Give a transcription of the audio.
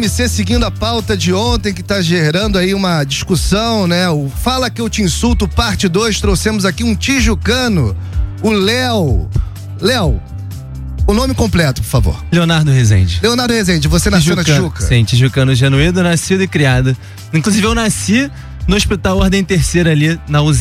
MC seguindo a pauta de ontem, que tá gerando aí uma discussão, né? O Fala Que Eu Te Insulto, parte 2, trouxemos aqui um tijucano, o Léo. Léo, o nome completo, por favor. Leonardo Rezende. Leonardo Rezende, você nasceu na Tijuca? Sim, tijucano genuíno, nascido e criado. Inclusive eu nasci no Hospital Ordem Terceira ali, na usina.